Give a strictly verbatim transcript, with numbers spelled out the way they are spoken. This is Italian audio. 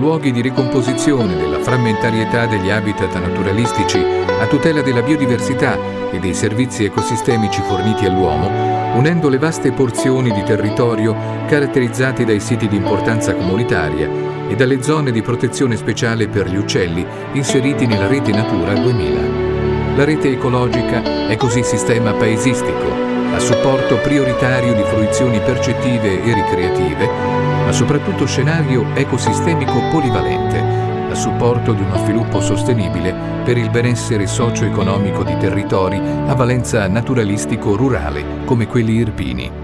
luoghi di ricomposizione della frammentarietà degli habitat naturalistici a tutela della biodiversità e dei servizi ecosistemici forniti all'uomo, unendo le vaste porzioni di territorio caratterizzati dai siti di importanza comunitaria e dalle zone di protezione speciale per gli uccelli inseriti nella rete Natura duemila. La rete ecologica è così sistema paesistico, a supporto prioritario di fruizioni percettive e ricreative, ma soprattutto scenario ecosistemico polivalente, a supporto di uno sviluppo sostenibile per il benessere socio-economico di territori a valenza naturalistico-rurale come quelli irpini.